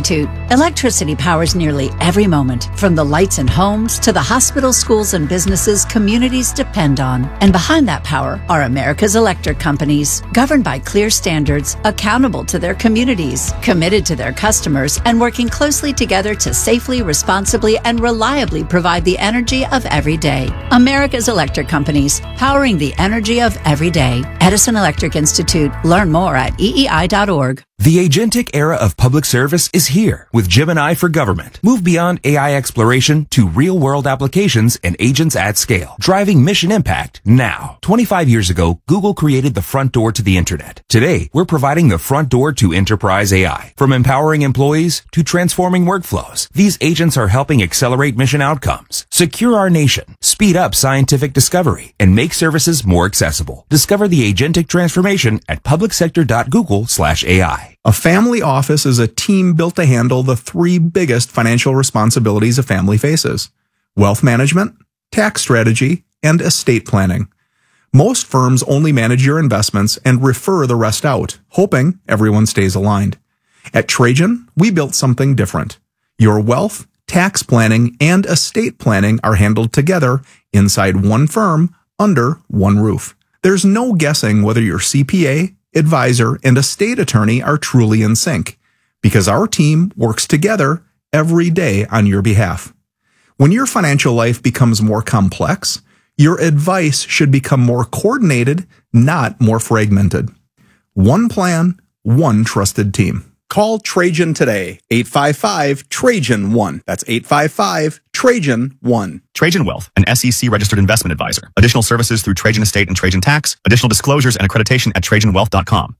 Institute. Electricity powers nearly every moment, from the lights in homes to the hospitals, schools, and businesses communities depend on. And behind that power are America's electric companies, governed by clear standards, accountable to their communities, committed to their customers, and working closely together to safely, responsibly, and reliably provide the energy of every day. America's electric companies, powering the energy of every day. Edison Electric Institute. Learn more at eei.org. The agentic era of public service is here with Gemini for Government. Move beyond AI exploration to real-world applications and agents at scale, driving mission impact now. 25 years ago, Google created the front door to the internet. Today, we're providing the front door to enterprise AI. From empowering employees to transforming workflows, these agents are helping accelerate mission outcomes, secure our nation, speed up scientific discovery, and make services more accessible. Discover the agentic transformation at publicsector.google/AI. A family office is a team built to handle the three biggest financial responsibilities a family faces: wealth management, tax strategy, and estate planning. Most firms only manage your investments and refer the rest out, hoping everyone stays aligned. At Trajan, we built something different. Your wealth, tax planning, and estate planning are handled together inside one firm under one roof. There's no guessing whether your CPA, advisor, and estate attorney are truly in sync, because our team works together every day on your behalf. When your financial life becomes more complex, your advice should become more coordinated, not more fragmented. One plan, one trusted team. Call Trajan today, 855-TRAJAN-1. That's 855-TRAJAN-1. Trajan Wealth, an SEC-registered investment advisor. Additional services through Trajan Estate and Trajan Tax. Additional disclosures and accreditation at TrajanWealth.com.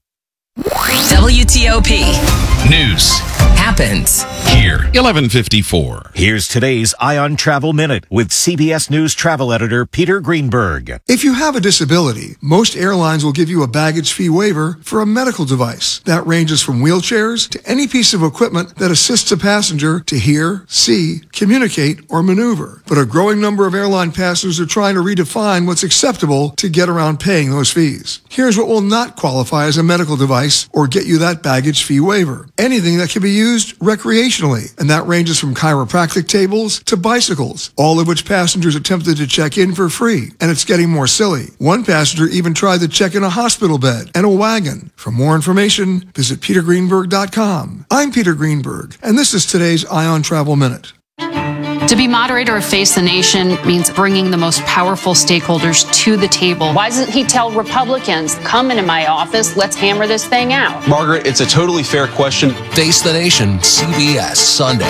WTOP. News Happens here. 11:54. Here's today's Ion Travel Minute with CBS News travel editor Peter Greenberg. If you have a disability, most airlines will give you a baggage fee waiver for a medical device. That ranges from wheelchairs to any piece of equipment that assists a passenger to hear, see, communicate, or maneuver. But a growing number of airline passengers are trying to redefine what's acceptable to get around paying those fees. Here's what will not qualify as a medical device or get you that baggage fee waiver. Anything that can be used recreationally, and that ranges from chiropractic tables to bicycles, all of which passengers attempted to check in for free, and it's getting more silly. One passenger even tried to check in a hospital bed and a wagon. For more information, visit petergreenberg.com. I'm Peter Greenberg, and this is today's Ion Travel Minute. To be moderator of Face the Nation means bringing the most powerful stakeholders to the table. Why doesn't he tell Republicans, come into my office, let's hammer this thing out? Margaret, it's a totally fair question. Face the Nation, CBS, Sunday.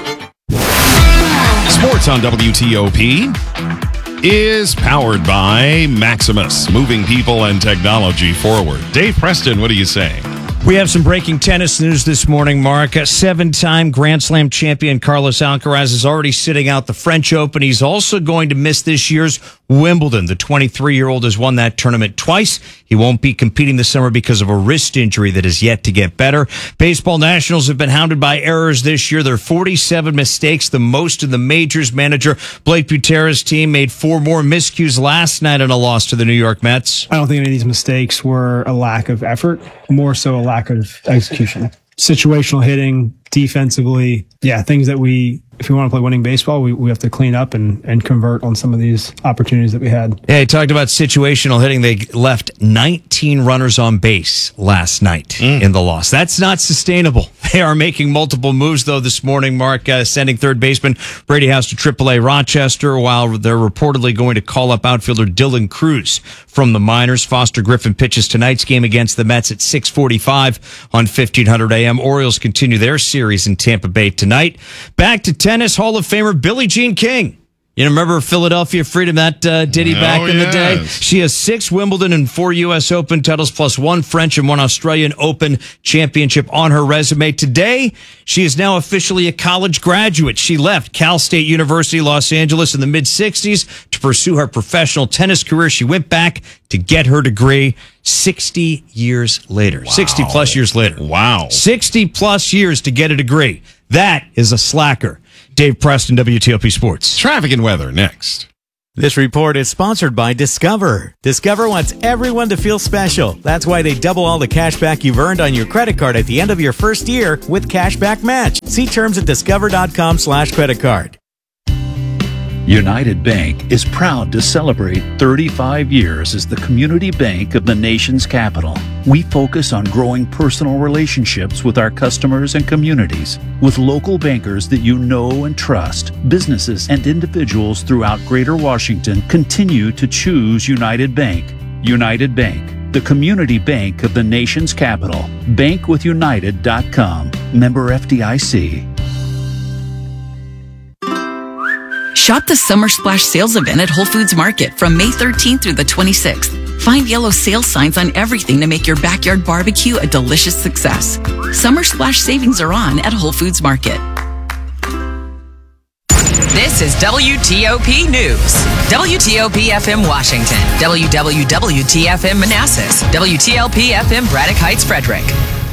Sports on WTOP is powered by Maximus, moving people and technology forward. Dave Preston, what do you say? We have some breaking tennis news this morning, Mark. A seven-time Grand Slam champion Carlos Alcaraz is already sitting out the French Open. He's also going to miss this year's Wimbledon. The 23-year-old has won that tournament twice. He won't be competing this summer because of a wrist injury that is yet to get better. Baseball Nationals have been hounded by errors this year. There are 47 mistakes, the most in the majors. Manager Blake Butera's team made 4 more miscues last night in a loss to the New York Mets. I don't think any of these mistakes were a lack of effort, more so a lack of execution. Situational hitting, defensively, things that if we want to play winning baseball, we have to clean up and convert on some of these opportunities that we had. Yeah, he talked about situational hitting. They left 19 runners on base last night in the loss. That's not sustainable. They are making multiple moves, though, this morning, Mark, sending third baseman Brady House to AAA Rochester, while they're reportedly going to call up outfielder Dylan Cruz from the minors. Foster Griffin pitches tonight's game against the Mets at 6:45 on 1500 AM. Orioles continue their series in Tampa Bay tonight. Back to tennis, Hall of Famer Billie Jean King. You remember Philadelphia Freedom, that ditty back in the day? She has 6 Wimbledon and 4 U.S. Open titles, plus 1 French and 1 Australian Open championship on her resume. Today, she is now officially a college graduate. She left Cal State University, Los Angeles in the mid-'60s to pursue her professional tennis career. She went back to get her degree 60 years later. Wow. 60-plus years later. Wow. 60-plus years to get a degree. That is a slacker. Dave Preston, WTOP Sports. Traffic and weather next. This report is sponsored by Discover. Discover wants everyone to feel special. That's why they double all the cash back you've earned on your credit card at the end of your first year with Cashback Match. See terms at discover.com/creditcard. United Bank is proud to celebrate 35 years as the community bank of the nation's capital. We focus on growing personal relationships with our customers and communities. With local bankers that you know and trust, businesses and individuals throughout Greater Washington continue to choose United Bank. United Bank, the community bank of the nation's capital. Bankwithunited.com. Member FDIC. Shop the Summer Splash sales event at Whole Foods Market from May 13th through the 26th. Find yellow sale signs on everything to make your backyard barbecue a delicious success. Summer Splash savings are on at Whole Foods Market. This is WTOP News. WTOP FM Washington. WWWT-FM Manassas. WTLP FM Braddock Heights, Frederick.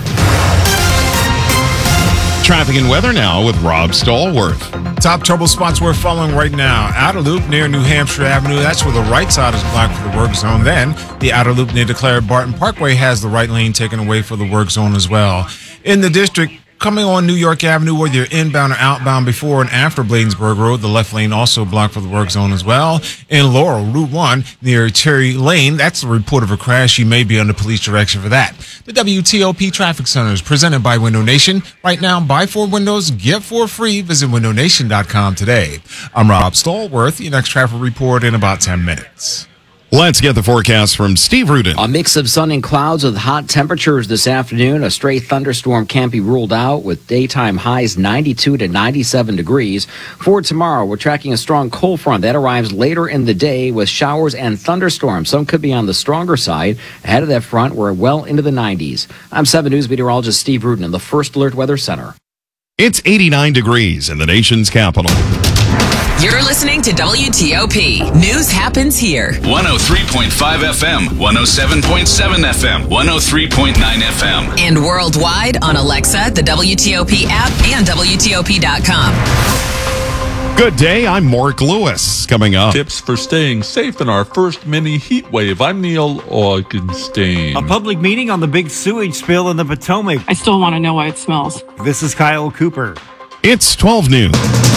Traffic and weather now with Rob Stallworth. Top trouble spots we're following right now. Outer Loop near New Hampshire Avenue. That's where the right side is blocked for the work zone. Then the Outer Loop near Declare Barton Parkway has the right lane taken away for the work zone as well. In the district, coming on New York Avenue, whether you're inbound or outbound before and after Bladensburg Road, the left lane also blocked for the work zone as well. In Laurel, Route 1 near Cherry Lane, that's the report of a crash. You may be under police direction for that. The WTOP Traffic Center is presented by Window Nation. Right now, buy 4 windows, get 4 free. Visit windownation.com today. I'm Rob Stallworth. Your next traffic report in about 10 minutes. Let's get the forecast from Steve Rudin. A mix of sun and clouds with hot temperatures this afternoon. A stray thunderstorm can't be ruled out with daytime highs 92 to 97 degrees. For tomorrow, we're tracking a strong cold front that arrives later in the day with showers and thunderstorms. Some could be on the stronger side. Ahead of that front, we're well into the 90s. I'm 7 News meteorologist Steve Rudin in the First Alert Weather Center. It's 89 degrees in the nation's capital. You're listening to WTOP. News happens here. 103.5 FM, 107.7 FM, 103.9 FM. And worldwide on Alexa, the WTOP app, and WTOP.com. Good day, I'm Mark Lewis. Coming up. Tips for staying safe in our first mini heat wave. I'm Neil Augenstein. A public meeting on the big sewage spill in the Potomac. I still want to know why it smells. This is Kyle Cooper. It's 12 noon.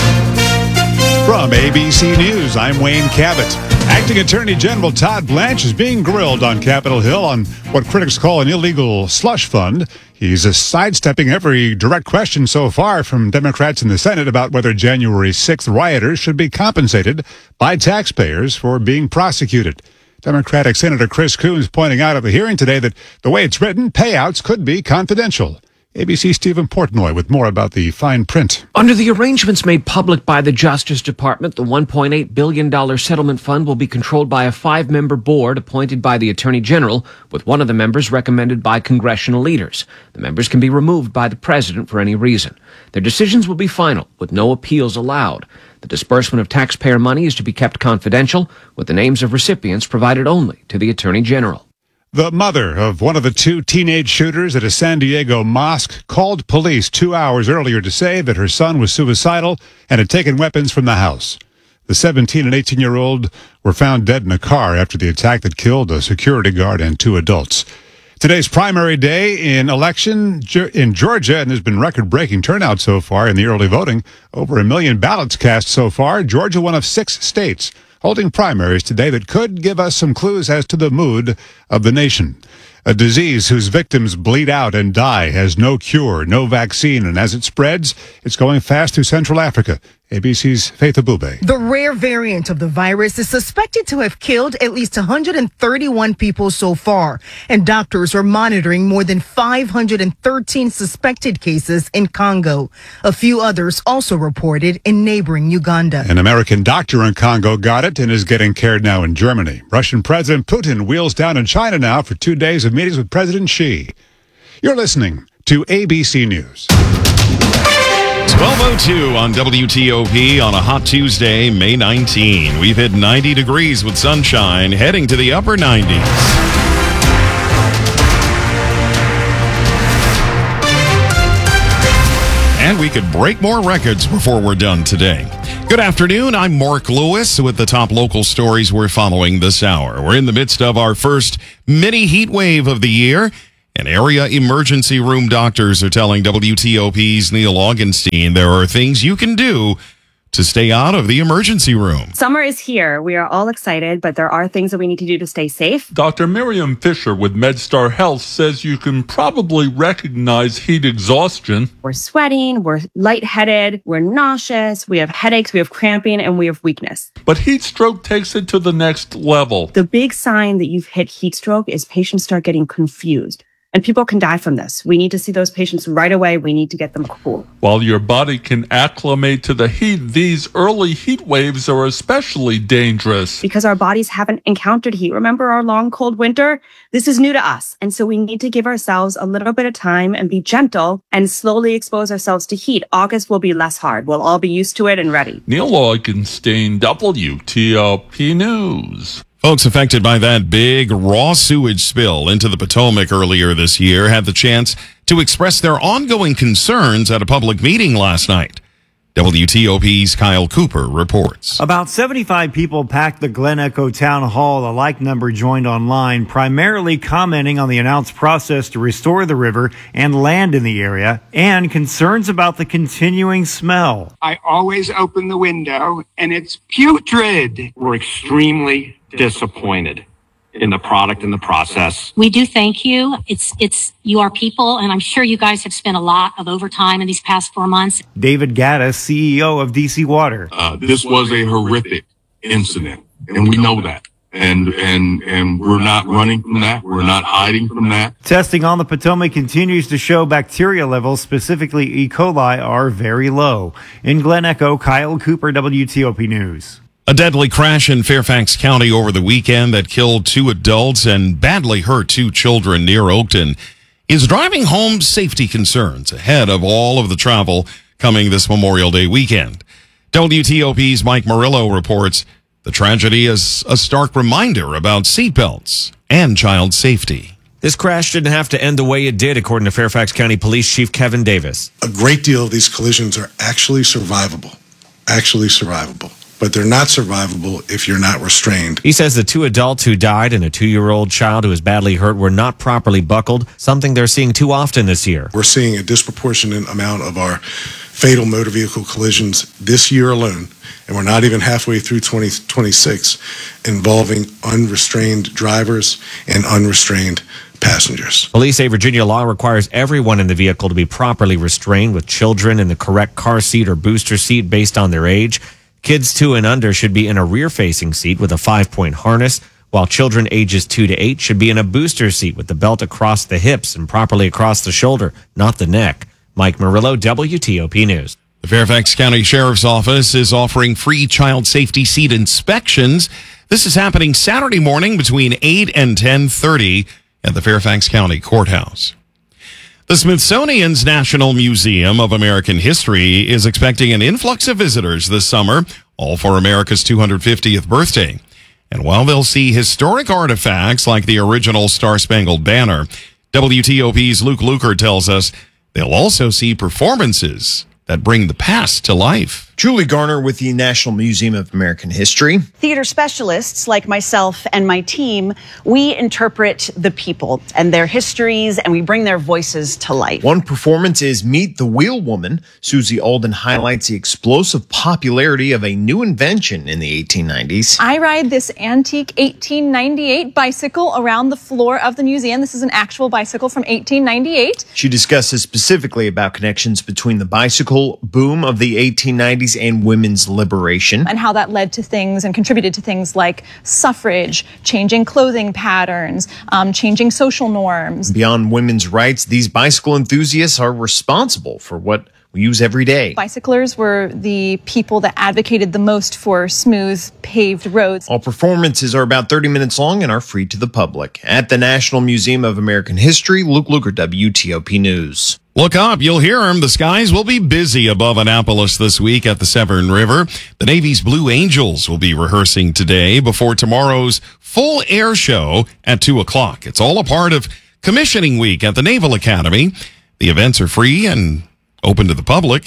From ABC News, I'm Wayne Cabot. Acting Attorney General Todd Blanche is being grilled on Capitol Hill on what critics call an illegal slush fund. He's sidestepping every direct question so far from Democrats in the Senate about whether January 6th rioters should be compensated by taxpayers for being prosecuted. Democratic Senator Chris Coons pointing out at the hearing today that the way it's written, payouts could be confidential. ABC's Stephen Portnoy with more about the fine print. Under the arrangements made public by the Justice Department, the $1.8 billion settlement fund will be controlled by a 5-member board appointed by the Attorney General, with one of the members recommended by congressional leaders. The members can be removed by the president for any reason. Their decisions will be final, with no appeals allowed. The disbursement of taxpayer money is to be kept confidential, with the names of recipients provided only to the Attorney General. The mother of one of the 2 teenage shooters at a San Diego mosque called police 2 hours earlier to say that her son was suicidal and had taken weapons from the house. The 17 and 18-year-old were found dead in a car after the attack that killed a security guard and 2 adults. Today's primary day in election in Georgia, and there's been record-breaking turnout so far in the early voting. Over 1 million ballots cast so far. Georgia, one of 6 states holding primaries today that could give us some clues as to the mood of the nation. A disease whose victims bleed out and die has no cure, no vaccine, and as it spreads, it's going fast through Central Africa. ABC's Faith Abube. The rare variant of the virus is suspected to have killed at least 131 people so far, and doctors are monitoring more than 513 suspected cases in Congo. A few others also reported in neighboring Uganda. An American doctor in Congo got it and is getting cared now in Germany. Russian President Putin wheels down in China now for 2 days of meetings with President Xi. You're listening to ABC News. 12:02 on WTOP on a hot Tuesday, May 19. We've hit 90 degrees with sunshine, heading to the upper 90s. And we could break more records before we're done today. Good afternoon. I'm Mark Lewis with the top local stories we're following this hour. We're in the midst of our first mini heat wave of the year, and area emergency room doctors are telling WTOP's Neil Augenstein there are things you can do to stay out of the emergency room. Summer is here. We are all excited, but there are things that we need to do to stay safe. Dr. Miriam Fisher with MedStar Health says you can probably recognize heat exhaustion. We're sweating, we're lightheaded, we're nauseous, we have headaches, we have cramping, and we have weakness. But heat stroke takes it to the next level. The big sign that you've hit heat stroke is patients start getting confused. And people can die from this. We need to see those patients right away. We need to get them cool. While your body can acclimate to the heat, these early heat waves are especially dangerous. Because our bodies haven't encountered heat. Remember our long, cold winter? This is new to us. And so we need to give ourselves a little bit of time and be gentle and slowly expose ourselves to heat. August will be less hard. We'll all be used to it and ready. Neil Augenstein, WTOP News. Folks affected by that big raw sewage spill into the Potomac earlier this year had the chance to express their ongoing concerns at a public meeting last night. WTOP's Kyle Cooper reports. About 75 people packed the Glen Echo Town Hall. A like number joined online, primarily commenting on the announced process to restore the river and land in the area and concerns about the continuing smell. I always open the window and it's putrid. We're extremely disappointed in the product and the process. We do thank you. It's you are people, and I'm sure you guys have spent a lot of overtime in these past 4 months. David Gaddis, CEO of DC Water. This was a horrific incident, and we know that. And we're not running from that. We're not hiding from that. Testing on the Potomac continues to show bacteria levels, specifically E. coli, are very low. In Glen Echo, Kyle Cooper, WTOP News. A deadly crash in Fairfax County over the weekend that killed 2 adults and badly hurt 2 children near Oakton is driving home safety concerns ahead of all of the travel coming this Memorial Day weekend. WTOP's Mike Murillo reports the tragedy is a stark reminder about seatbelts and child safety. This crash didn't have to end the way it did, according to Fairfax County Police Chief Kevin Davis. A great deal of these collisions are actually survivable. But they're not survivable if you're not restrained. He says the 2 adults who died and a 2-year-old child who was badly hurt were not properly buckled, something they're seeing too often this year. We're seeing a disproportionate amount of our fatal motor vehicle collisions this year alone, and we're not even halfway through 2026, involving unrestrained drivers and unrestrained passengers. Police say Virginia law requires everyone in the vehicle to be properly restrained, with children in the correct car seat or booster seat based on their age. Kids 2 and under should be in a rear-facing seat with a 5-point harness, while children ages 2 to 8 should be in a booster seat with the belt across the hips and properly across the shoulder, not the neck. Mike Murillo, WTOP News. The Fairfax County Sheriff's Office is offering free child safety seat inspections. This is happening Saturday morning between 8 and 10:30 at the Fairfax County Courthouse. The Smithsonian's National Museum of American History is expecting an influx of visitors this summer, all for America's 250th birthday. And while they'll see historic artifacts like the original Star-Spangled Banner, WTOP's Luke Luker tells us they'll also see performances that bring the past to life. Julie Garner with the National Museum of American History. Theater specialists like myself and my team, we interpret the people and their histories, and we bring their voices to life. One performance is Meet the Wheel Woman. Susie Alden highlights the explosive popularity of a new invention in the 1890s. I ride this antique 1898 bicycle around the floor of the museum. This is an actual bicycle from 1898. She discusses specifically about connections between the bicycle boom of the 1890s and women's liberation, and how that led to things and contributed to things like suffrage, changing clothing patterns, changing social norms. Beyond women's rights, these bicycle enthusiasts are responsible for what we use every day. Bicyclers were the people that advocated the most for smooth, paved roads. All performances are about 30 minutes long and are free to the public. At the National Museum of American History, Luke Luker, WTOP News. Look up, you'll hear them. The skies will be busy above Annapolis this week at the Severn River. The Navy's Blue Angels will be rehearsing today before tomorrow's full air show at 2 o'clock. It's all a part of commissioning week at the Naval Academy. The events are free and open to the public.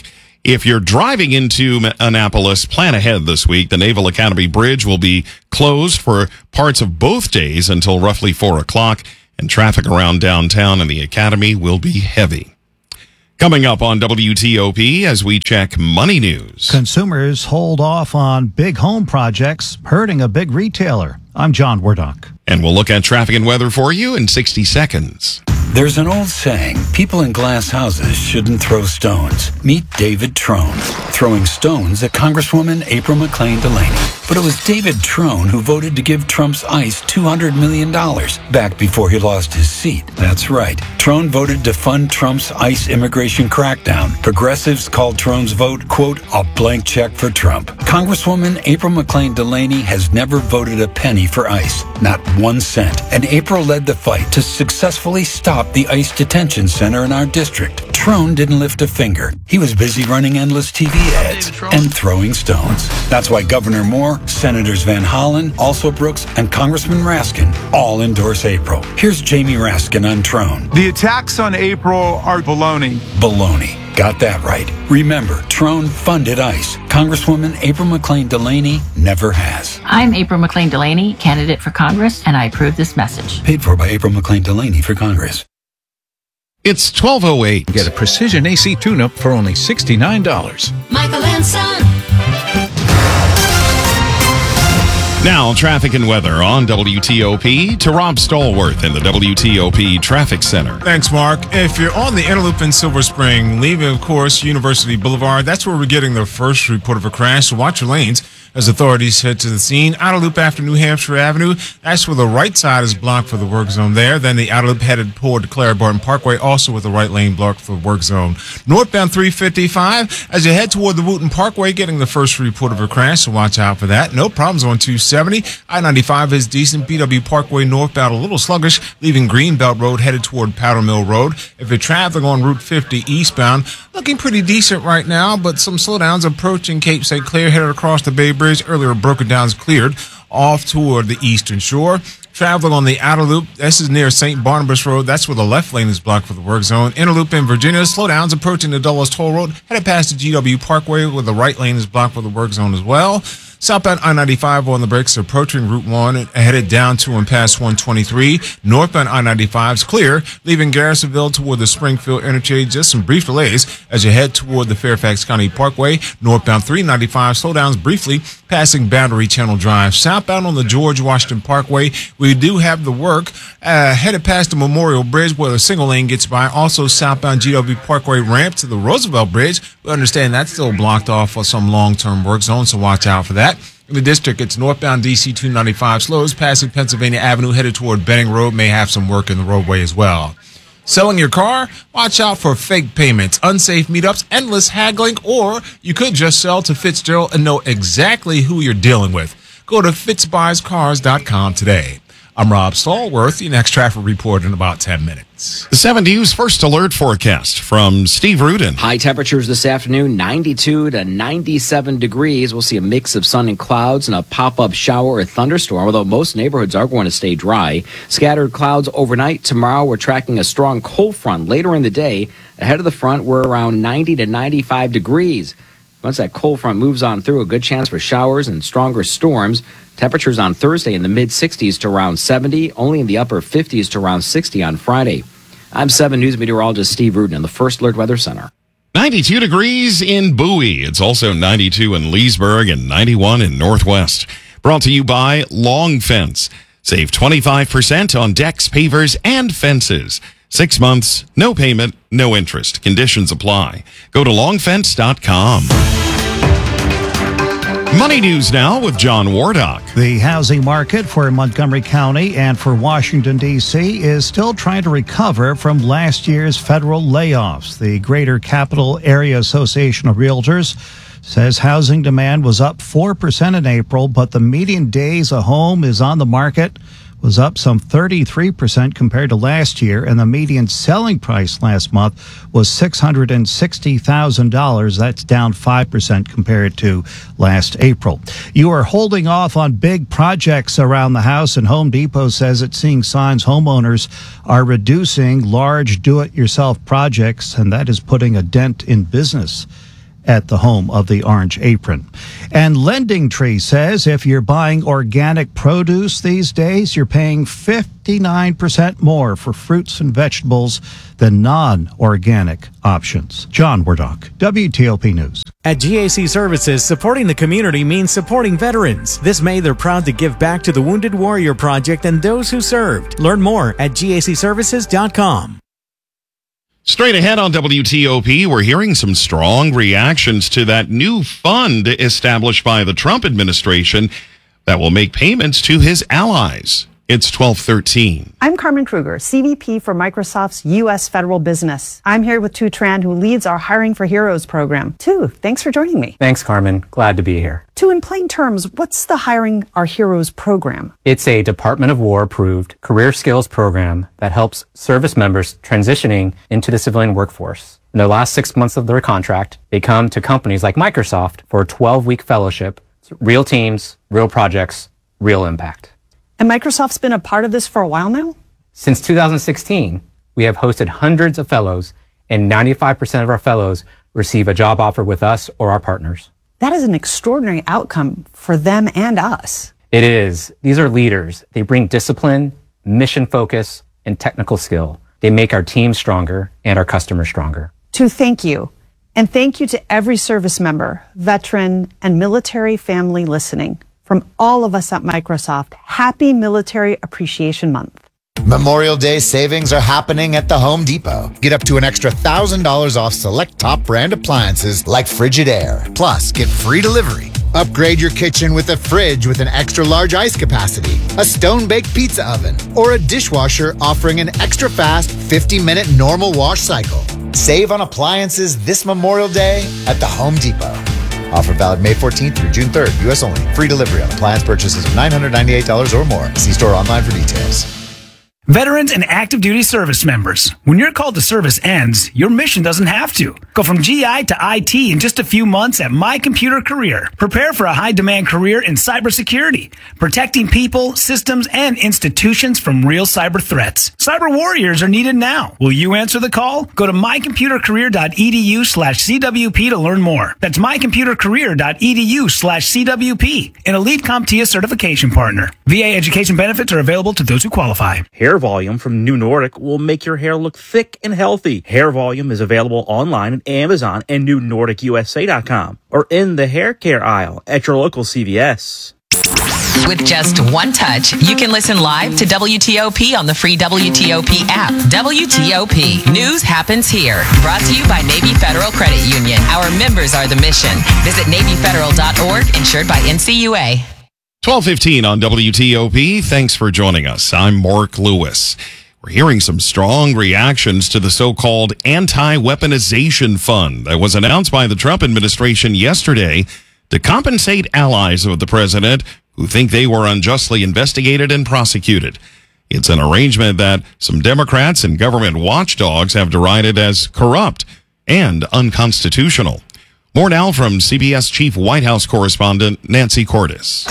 If you're driving into Annapolis, plan ahead this week. The Naval Academy Bridge will be closed for parts of both days until roughly 4 o'clock, and traffic around downtown and the Academy will be heavy. Coming up on WTOP as we check money news. Consumers hold off on big home projects, hurting a big retailer. I'm John Wardock. And we'll look at traffic and weather for you in 60 seconds. There's an old saying, people in glass houses shouldn't throw stones. Meet David Trone, throwing stones at Congresswoman April McClain Delaney. But it was David Trone who voted to give Trump's ICE $200 million back before he lost his seat. That's right. Trone voted to fund Trump's ICE immigration crackdown. Progressives called Trone's vote, quote, a blank check for Trump. Congresswoman April McClain Delaney has never voted a penny for ICE, not 1 cent. And April led the fight to successfully stop the ICE detention center in our district. Trone didn't lift a finger. He was busy running endless TV ads and throwing stones. That's why Governor Moore, Senators Van Hollen, also Brooks, and Congressman Raskin all endorse April. Here's Jamie Raskin on Trone. The attacks on April are baloney. Baloney. Got that right. Remember, Trone funded ICE. Congresswoman April McClain Delaney never has. I'm April McClain Delaney, candidate for Congress, and I approve this message. Paid for by April McClain Delaney for Congress. It's 12:08. Get a precision AC tune-up for only $69. Michael and Son. Now, traffic and weather on WTOP to Rob Stallworth in the WTOP Traffic Center. Thanks, Mark. If you're on the Interloop in Silver Spring, leaving, of course, University Boulevard, that's where we're getting the first report of a crash, so watch your lanes as authorities head to the scene. Outer loop after New Hampshire Avenue, that's where the right side is blocked for the work zone there. Then the outer loop headed toward Clara Barton Parkway, also with the right lane blocked for the work zone. Northbound 355, as you head toward the Wooten Parkway, getting the first report of a crash, so watch out for that. No problems on 270. I-95 is decent. BW Parkway northbound a little sluggish, leaving Greenbelt Road headed toward Powder Mill Road. If you're traveling on Route 50 eastbound, looking pretty decent right now, but some slowdowns approaching Cape St. Clair, headed across the Bay Bridge. Earlier, Broken Down's cleared off toward the eastern shore. Traveling on the outer loop, this is near St. Barnabas Road. That's where the left lane is blocked for the work zone. Inner loop in Virginia, slowdowns approaching the Dulles Toll Road, headed past the GW Parkway, where the right lane is blocked for the work zone as well. Southbound I-95 on the brakes approaching Route 1, headed down to and past 123. Northbound I-95 is clear, leaving Garrisonville toward the Springfield interchange. Just some brief delays as you head toward the Fairfax County Parkway. Northbound 395, slowdowns briefly passing Boundary Channel Drive. Southbound on the George Washington Parkway, we do have the work headed past the Memorial Bridge where the single lane gets by. Also southbound GW Parkway ramp to the Roosevelt Bridge. We understand that's still blocked off for some long-term work zone, so watch out for that. In the district, it's northbound DC 295 slows passing Pennsylvania Avenue headed toward Benning Road. May have some work in the roadway as well. Selling your car? Watch out for fake payments, unsafe meetups, endless haggling, or you could just sell to Fitzgerald and know exactly who you're dealing with. Go to fitzbuyscars.com today. I'm Rob Stallworth. Your next traffic report in about 10 minutes. The 7 News First Alert Forecast from Steve Rudin. High temperatures this afternoon, 92 to 97 degrees. We'll see a mix of sun and clouds and a pop-up shower or thunderstorm, although most neighborhoods are going to stay dry. Scattered clouds overnight. Tomorrow, we're tracking a strong cold front later in the day. Ahead of the front, we're around 90 to 95 degrees. Once that cold front moves on through, a good chance for showers and stronger storms. Temperatures on Thursday in the mid-60s to around 70, only in the upper 50s to around 60 on Friday. I'm 7 News meteorologist Steve Rudin in the First Alert Weather Center. 92 degrees in Bowie. It's also 92 in Leesburg and 91 in Northwest. Brought to you by Long Fence. Save 25% on decks, pavers, and fences. 6 months, no payment, no interest. Conditions apply. Go to longfence.com. Money news now with John Wardock. The housing market for Montgomery County and for Washington, D.C. is still trying to recover from last year's federal layoffs. The Greater Capital Area Association of Realtors says housing demand was up 4% in April, but the median days a home is on the market was up some 33% compared to last year, and the median selling price last month was $660,000. That's down 5% compared to last April. You are holding off on big projects around the house, and Home Depot says it's seeing signs homeowners are reducing large do-it-yourself projects, and that is putting a dent in business. at the home of the Orange Apron. And Lending Tree says if you're buying organic produce these days, you're paying 59% more for fruits and vegetables than non-organic options. John Wardock, WTOP News. At GAC Services, supporting the community means supporting veterans. This May, they're proud to give back to the Wounded Warrior Project and those who served. Learn more at gacservices.com. Straight ahead on WTOP, we're hearing some strong reactions to that new fund established by the Trump administration that will make payments to his allies. It's 12:13. I'm Carmen Kruger, CVP for Microsoft's U.S. Federal Business. I'm here with Tu Tran, who leads our Hiring for Heroes program. Tu, thanks for joining me. Thanks, Carmen. Glad to be here. Tu, in plain terms, what's the Hiring Our Heroes program? It's a Department of War approved career skills program that helps service members transitioning into the civilian workforce. In the last 6 months of their contract, they come to companies like Microsoft for a 12-week fellowship. It's real teams, real projects, real impact. And Microsoft's been a part of this for a while now? Since 2016, we have hosted hundreds of fellows, and 95% of our fellows receive a job offer with us or our partners. That is an extraordinary outcome for them and us. It is. These are leaders. They bring discipline, mission focus, and technical skill. They make our team stronger and our customers stronger. Tu, thank you. And thank you to every service member, veteran, and military family listening. From all of us at Microsoft, happy Military Appreciation Month. Memorial Day savings are happening at the Home Depot. Get up to an extra $1,000 off select top brand appliances like Frigidaire. Plus, get free delivery. Upgrade your kitchen with a fridge with an extra large ice capacity, a stone-baked pizza oven, or a dishwasher offering an extra fast 50-minute normal wash cycle. Save on appliances this Memorial Day at the Home Depot. Offer valid May 14th through June 3rd. U.S. only. Free delivery on appliance purchases of $998 or more. See store online for details. Veterans and active duty service members, when your call to service ends, your mission doesn't have to. Go from GI to IT in just a few months at My Computer Career. Prepare for a high-demand career in cybersecurity, protecting people, systems, and institutions from real cyber threats. Cyber warriors are needed now. Will you answer the call? Go to mycomputercareer.edu/CWP to learn more. That's mycomputercareer.edu/CWP, an Elite CompTIA certification partner. VA education benefits are available to those who qualify. Hair Volume from New Nordic will make your hair look thick and healthy. Hair Volume is available online at Amazon and NewNordicUSA.com or in the hair care aisle at your local CVS. With just one touch, you can listen live to WTOP on the free WTOP app. WTOP. News happens here. Brought to you by Navy Federal Credit Union. Our members are the mission. Visit NavyFederal.org, insured by NCUA. 12:15 on WTOP. Thanks for joining us. I'm Mark Lewis. We're hearing some strong reactions to the so-called anti-weaponization fund that was announced by the Trump administration yesterday to compensate allies of the president who think they were unjustly investigated and prosecuted. It's an arrangement that some Democrats and government watchdogs have derided as corrupt and unconstitutional. More now from CBS Chief White House correspondent Nancy Cordes.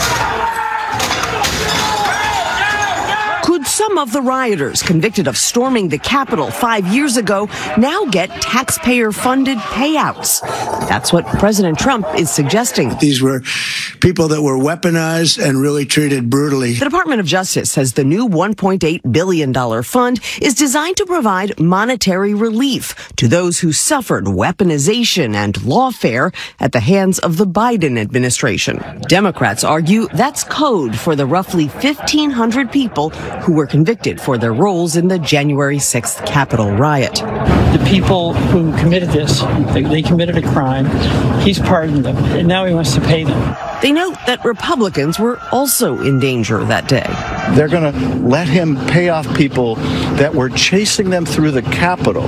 Could some of the rioters convicted of storming the Capitol 5 years ago now get taxpayer-funded payouts? That's what President Trump is suggesting. These were people that were weaponized and really treated brutally. The Department of Justice says the new $1.8 billion fund is designed to provide monetary relief to those who suffered weaponization and lawfare at the hands of the Biden administration. Democrats argue that's code for the roughly 1,500 people who were convicted for their roles in the January 6th Capitol riot. The people who committed this, they committed a crime. He's pardoned them, and now he wants to pay them. They note that Republicans were also in danger that day. They're going to let him pay off people that were chasing them through the Capitol.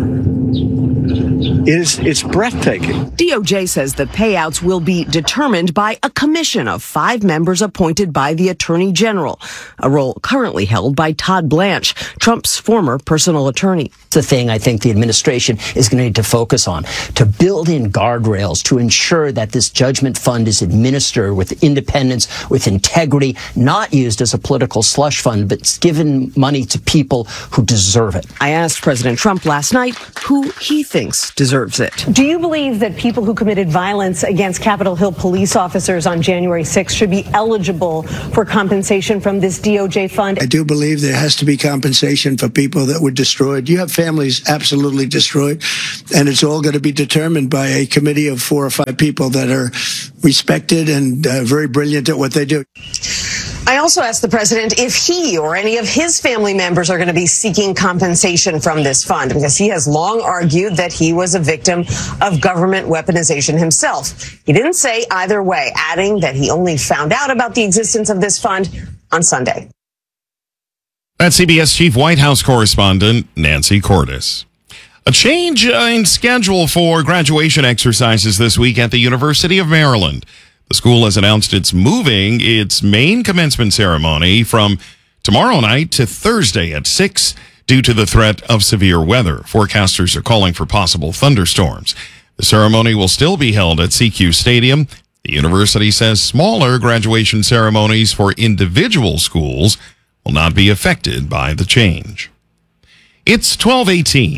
It's breathtaking. DOJ says the payouts will be determined by a commission of 5 members appointed by the Attorney General, a role currently held by Todd Blanche, Trump's former personal attorney. The thing I think the administration is going to need to focus on, to build in guardrails to ensure that this judgment fund is administered with independence, with integrity, not used as a political slush fund, but given money to people who deserve it. I asked President Trump last night who he thinks deserves deserves it. Do you believe that people who committed violence against Capitol Hill police officers on January 6th should be eligible for compensation from this DOJ fund? I do believe there has to be compensation for people that were destroyed. You have families absolutely destroyed, and it's all going to be determined by a committee of 4 or 5 people that are respected and very brilliant at what they do. I also asked the president if he or any of his family members are going to be seeking compensation from this fund, because he has long argued that he was a victim of government weaponization himself. He didn't say either way, adding that he only found out about the existence of this fund on Sunday. That's CBS Chief White House correspondent Nancy Cordes. A change in schedule for graduation exercises this week at the University of Maryland. The school has announced it's moving its main commencement ceremony from tomorrow night to Thursday at 6 due to the threat of severe weather. Forecasters are calling for possible thunderstorms. The ceremony will still be held at CQ Stadium. The university says smaller graduation ceremonies for individual schools will not be affected by the change. It's 12:18.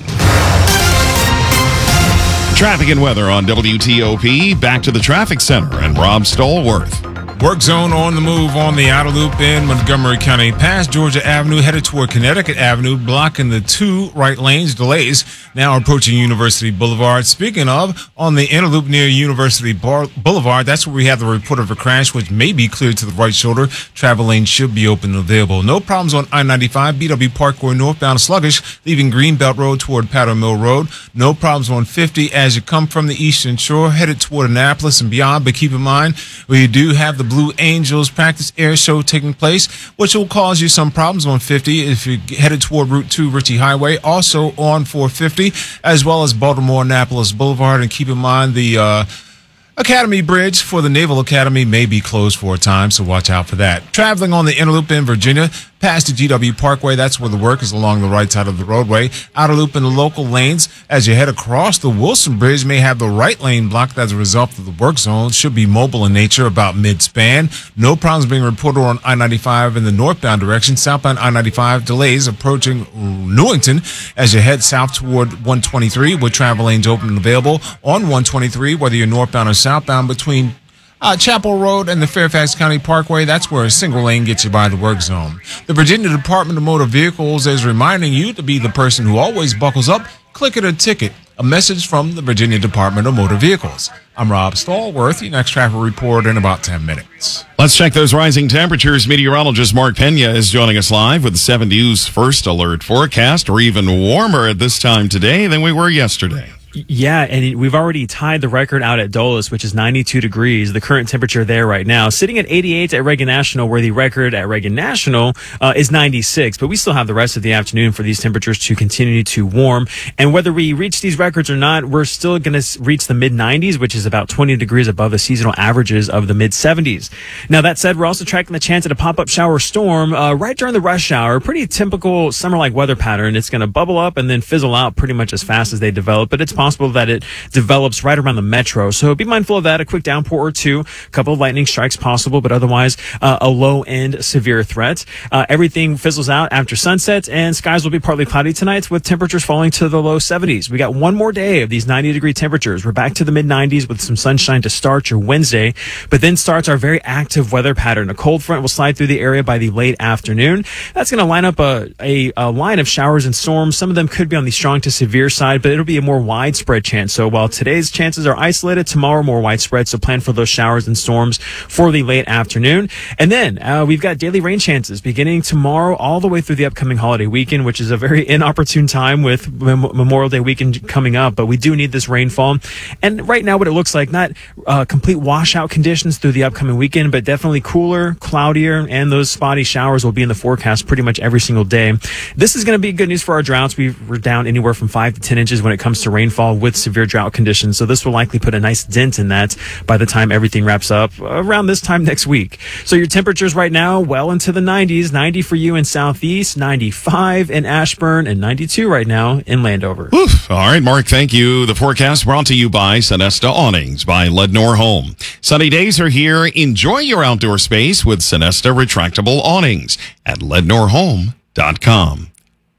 Traffic and weather on WTOP. Back to the traffic center and Rob Stallworth. Work zone on the move on the outer loop in Montgomery County, past Georgia Avenue, headed toward Connecticut Avenue, blocking the 2 right lanes. Delays now approaching University Boulevard. Speaking of, on the inner loop near University Boulevard, that's where we have the report of a crash, which may be cleared to the right shoulder. Travel lanes should be open and available. No problems on I-95, BW Parkway northbound sluggish, leaving Greenbelt Road toward Powder Mill Road. No problems on 50 as you come from the Eastern Shore, headed toward Annapolis and beyond. But keep in mind, we do have the Blue Angels practice air show taking place, which will cause you some problems on 50 if you're headed toward Route 2 Ritchie Highway, also on 450, as well as Baltimore-Annapolis Boulevard. And keep in mind the Academy Bridge for the Naval Academy may be closed for a time, so watch out for that. Traveling on the inner loop in Virginia, past the GW Parkway, that's where the work is along the right side of the roadway. Outer loop in the local lanes as you head across the Wilson Bridge may have the right lane blocked as a result of the work zone. Should be mobile in nature about mid-span. No problems being reported on I-95 in the northbound direction. Southbound I-95 delays approaching Newington as you head south toward 123 with travel lanes open and available. On 123, whether you're northbound or southbound between Chapel Road and the Fairfax County Parkway, that's where a single lane gets you by the work zone. The Virginia Department of Motor Vehicles is reminding you to be the person who always buckles up. Click it or ticket. A message from the Virginia Department of Motor Vehicles. I'm Rob Stallworth. Your next traffic report in about 10 minutes. Let's check those rising temperatures. Meteorologist Mark Pena is joining us live with the 7 News First Alert forecast. We're even warmer at this time today than we were yesterday. Yeah, and we've already tied the record out at Dulles, which is 92 degrees. The current temperature there right now, sitting at 88 at Reagan National, where the record at Reagan National is 96. But we still have the rest of the afternoon for these temperatures to continue to warm. And whether we reach these records or not, we're still going to reach the mid-90s, which is about 20 degrees above the seasonal averages of the mid-70s. Now, that said, we're also tracking the chance at a pop-up shower storm right during the rush hour. Pretty typical summer-like weather pattern. It's going to bubble up and then fizzle out pretty much as fast as they develop. But it's possible that it develops right around the metro. So be mindful of that. A quick downpour or two, a couple of lightning strikes possible, but otherwise a low-end severe threat. Everything fizzles out after sunset, and skies will be partly cloudy tonight with temperatures falling to the low 70s. We got one more day of these 90-degree temperatures. We're back to the mid-90s with some sunshine to start your Wednesday, but then starts our very active weather pattern. A cold front will slide through the area by the late afternoon. That's going to line up a line of showers and storms. Some of them could be on the strong to severe side, but it'll be a more widespread chance. So while today's chances are isolated, tomorrow more widespread. So plan for those showers and storms for the late afternoon. And then we've got daily rain chances beginning tomorrow all the way through the upcoming holiday weekend, which is a very inopportune time with Memorial Day weekend coming up. But we do need this rainfall. And right now what it looks like, not complete washout conditions through the upcoming weekend, but definitely cooler, cloudier, and those spotty showers will be in the forecast pretty much every single day. This is going to be good news for our droughts. We're down anywhere from 5 to 10 inches when it comes to rainfall with severe drought conditions. So this will likely put a nice dent in that by the time everything wraps up around this time next week. So your temperatures right now, well into the 90s, 90 for you in Southeast, 95 in Ashburn, and 92 right now in Landover. Oof. All right, Mark, thank you. The forecast brought to you by Sonesta Awnings by Lednor Home. Sunny days are here. Enjoy your outdoor space with Sonesta retractable awnings at lednorhome.com.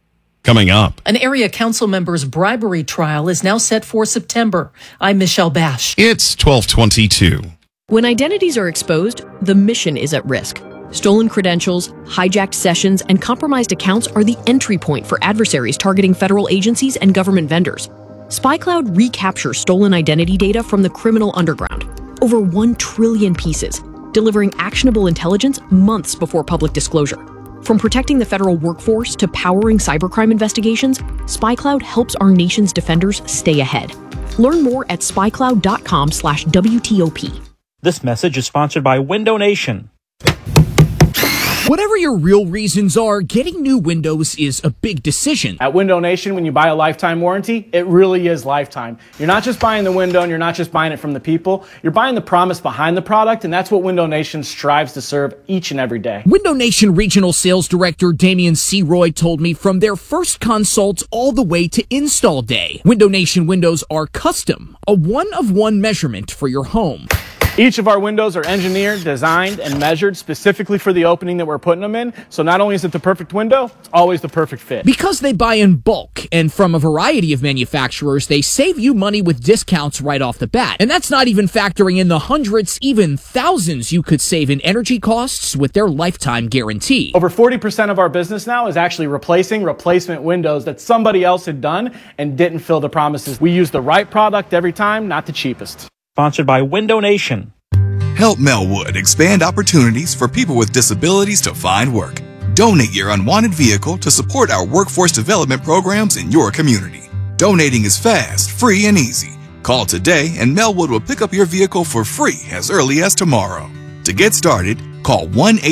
Coming up. An area council member's bribery trial is now set for September. I'm Michelle Bash. It's 12:22. When identities are exposed, the mission is at risk. Stolen credentials, hijacked sessions, and compromised accounts are the entry point for adversaries targeting federal agencies and government vendors. SpyCloud recaptures stolen identity data from the criminal underground, over 1 trillion pieces, delivering actionable intelligence months before public disclosure. From protecting the federal workforce to powering cybercrime investigations, SpyCloud helps our nation's defenders stay ahead. Learn more at spycloud.com/WTOP. This message is sponsored by Window Nation. Whatever your real reasons are, getting new windows is a big decision. At Window Nation, when you buy a lifetime warranty, it really is lifetime. You're not just buying the window and you're not just buying it from the people. You're buying the promise behind the product, and that's what Window Nation strives to serve each and every day. Window Nation Regional Sales Director Damian C. Roy told me from their first consult all the way to install day, Window Nation windows are custom, a one-of-one measurement for your home. Each of our windows are engineered, designed, and measured specifically for the opening that we're putting them in. So not only is it the perfect window, it's always the perfect fit. Because they buy in bulk and from a variety of manufacturers, they save you money with discounts right off the bat. And that's not even factoring in the hundreds, even thousands you could save in energy costs with their lifetime guarantee. Over 40% of our business now is actually replacing replacement windows that somebody else had done and didn't fill the promises. We use the right product every time, not the cheapest. Sponsored by Window Nation. Help Melwood expand opportunities for people with disabilities to find work. Donate your unwanted vehicle to support our workforce development programs in your community. Donating is fast, free, and easy. Call today and Melwood will pick up your vehicle for free as early as tomorrow. To get started, call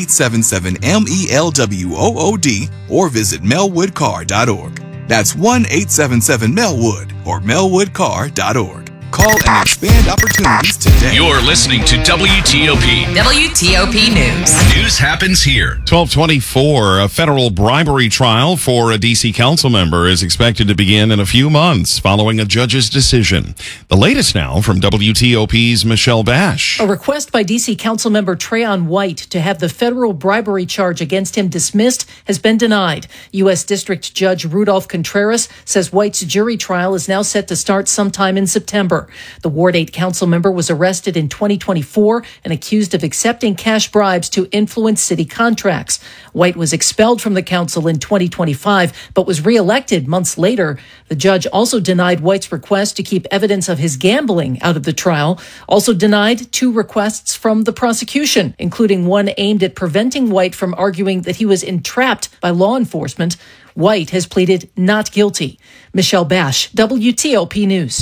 1-877-MELWOOD or visit melwoodcar.org. That's 1-877-MELWOOD or melwoodcar.org. Call and expand opportunities today. You're listening to WTOP. WTOP News. News happens here. 12:24. A federal bribery trial for a D.C. council member is expected to begin in a few months following a judge's decision. The latest now from WTOP's Michelle Bash. A request by D.C. Councilmember Trayon White to have the federal bribery charge against him dismissed has been denied. U.S. District Judge Rudolph Contreras says White's jury trial is now set to start sometime in September. The Ward 8 council member was arrested in 2024 and accused of accepting cash bribes to influence city contracts. White was expelled from the council in 2025, but was reelected months later. The judge also denied White's request to keep evidence of his gambling out of the trial, also denied 2 requests from the prosecution, including one aimed at preventing White from arguing that he was entrapped by law enforcement. White has pleaded not guilty. Michelle Bash, WTOP News.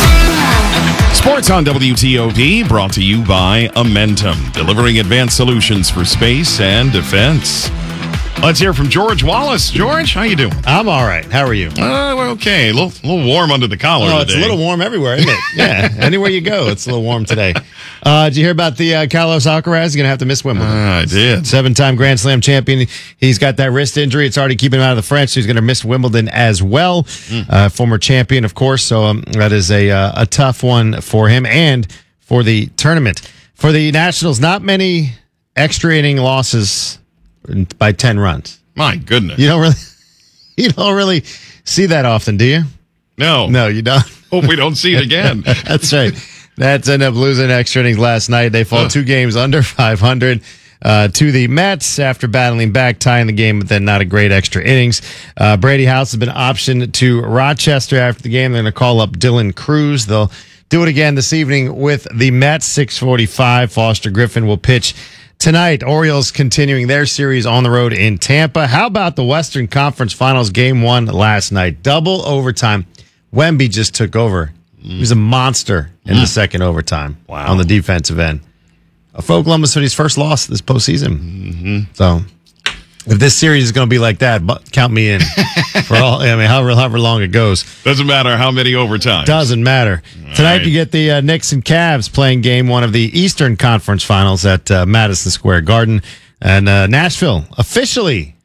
Sports on WTOP, brought to you by Amentum, delivering advanced solutions for space and defense. Let's hear from George Wallace. George, how you doing? I'm all right. How are you? We're okay. A little warm under the collar today. It's a little warm everywhere, isn't it? Yeah. Anywhere you go, it's a little warm today. Did you hear about the Carlos Alcaraz? He's going to have to miss Wimbledon. I did. 7-time Grand Slam champion. He's got that wrist injury. It's already keeping him out of the French, so he's going to miss Wimbledon as well. Former champion, of course. So that is a tough one for him and for the tournament. For the Nationals, not many extra inning losses by 10 runs. My goodness. You don't really see that often, do you? No, you don't. Hope we don't see it again. That's right. Nats ended up losing extra innings last night. They fall 2 games under 500 to the Mets after battling back, tying the game, but then not a great extra innings. Brady House has been optioned to Rochester after the game. They're going to call up Dylan Cruz. They'll do it again this evening with the Mets, 6:45. Foster Griffin will pitch tonight. Orioles continuing their series on the road in Tampa. How about the Western Conference Finals Game 1 last night? Double overtime. Wemby just took over. He was a monster in the second overtime on the defensive end. For Oklahoma City's first loss this postseason. So if this series is going to be like that, count me in for all. I mean, however long it goes. Doesn't matter how many overtimes. Doesn't matter. Tonight you get the Knicks and Cavs playing Game 1 of the Eastern Conference Finals at Madison Square Garden, and Nashville officially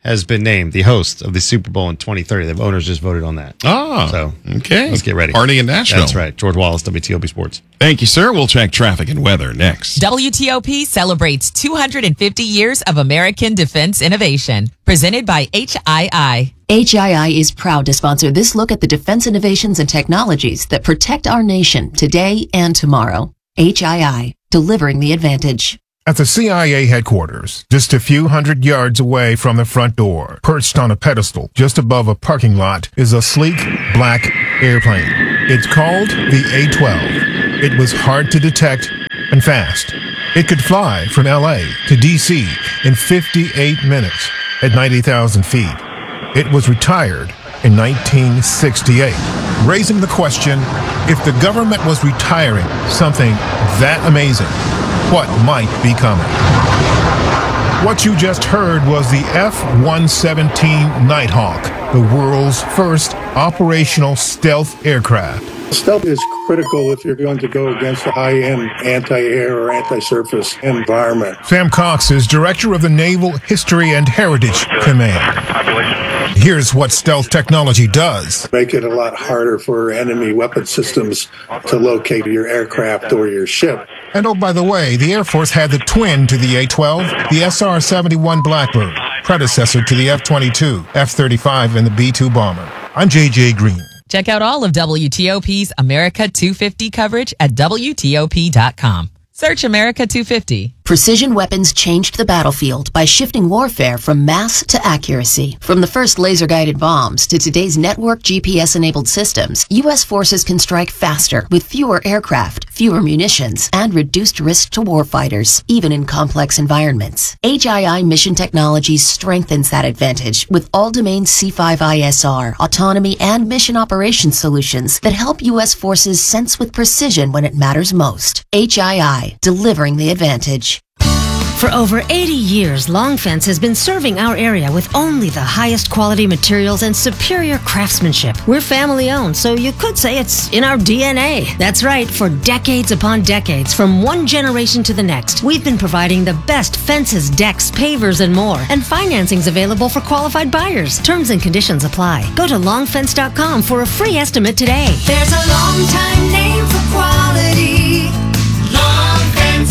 has been named the host of the Super Bowl in 2030. The owners just voted on that. Oh, so okay. Let's get ready. Party in Nashville. That's right. George Wallace, WTOP Sports. Thank you, sir. We'll check traffic and weather next. WTOP celebrates 250 years of American defense innovation. Presented by HII. HII is proud to sponsor this look at the defense innovations and technologies that protect our nation today and tomorrow. HII, delivering the advantage. At the CIA headquarters, just a few hundred yards away from the front door, perched on a pedestal just above a parking lot, is a sleek black airplane. It's called the A-12. It was hard to detect and fast. It could fly from LA to DC in 58 minutes at 90,000 feet. It was retired in 1968, raising the question, if the government was retiring something that amazing, what might be coming? What you just heard was the F-117 Nighthawk, the world's first operational stealth aircraft. Stealth is critical if you're going to go against a high-end anti-air or anti-surface environment. Sam Cox is director of the Naval History and Heritage Command. Here's what stealth technology does. Make it a lot harder for enemy weapon systems to locate your aircraft or your ship. And oh, by the way, the Air Force had the twin to the A-12, the SR-71 Blackbird, predecessor to the F-22, F-35, and the B-2 bomber. I'm J.J. Green. Check out all of WTOP's America 250 coverage at WTOP.com. Search America 250. Precision weapons changed the battlefield by shifting warfare from mass to accuracy. From the first laser-guided bombs to today's network GPS-enabled systems, U.S. forces can strike faster with fewer aircraft, fewer munitions, and reduced risk to warfighters, even in complex environments. HII Mission Technologies strengthens that advantage with all-domain C5ISR, autonomy, and mission operations solutions that help U.S. forces sense with precision when it matters most. HII, delivering the advantage. For over 80 years, Long Fence has been serving our area with only the highest quality materials and superior craftsmanship. We're family owned, so you could say it's in our DNA. That's right, for decades upon decades, from one generation to the next, we've been providing the best fences, decks, pavers, and more. And financing's available for qualified buyers. Terms and conditions apply. Go to longfence.com for a free estimate today. There's a long time name for quality. Long Fence.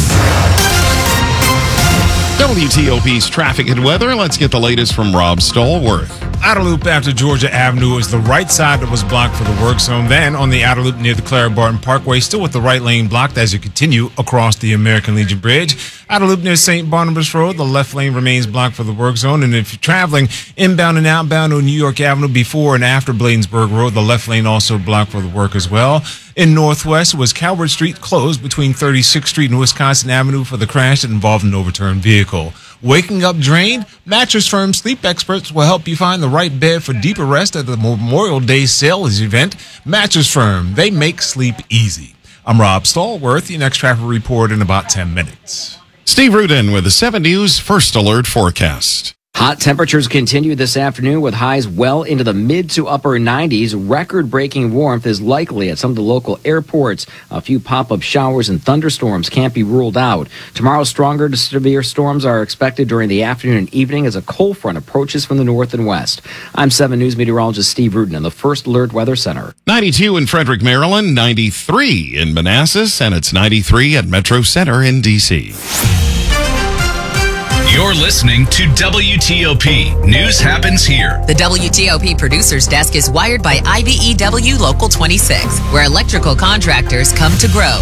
WTOP's traffic and weather. Let's get the latest from Rob Stallworth. Outer loop after Georgia Avenue is the right side that was blocked for the work zone. Then on the outer loop near the Clara Barton Parkway, still with the right lane blocked as you continue across the American Legion Bridge. Outer loop near St. Barnabas Road, the left lane remains blocked for the work zone. And if you're traveling inbound and outbound on New York Avenue before and after Bladensburg Road, the left lane also blocked for the work as well. In Northwest was Calvert Street closed between 36th Street and Wisconsin Avenue for the crash that involved an overturned vehicle. Waking up drained? Mattress Firm sleep experts will help you find the right bed for deeper rest at the Memorial Day sales event. Mattress Firm, they make sleep easy. I'm Rob Stallworth. Your next traffic report in about 10 minutes. Steve Rudin with the 7 News First Alert Forecast. Hot temperatures continue this afternoon with highs well into the mid to upper 90s. Record-breaking warmth is likely at some of the local airports. A few pop-up showers and thunderstorms can't be ruled out. Tomorrow, stronger to severe storms are expected during the afternoon and evening as a cold front approaches from the north and west. I'm 7 News meteorologist Steve Rudin in the First Alert Weather Center. 92 in Frederick, Maryland, 93 in Manassas, and it's 93 at Metro Center in D.C. You're listening to WTOP. News happens here. The WTOP Producers Desk is wired by IBEW Local 26, where electrical contractors come to grow.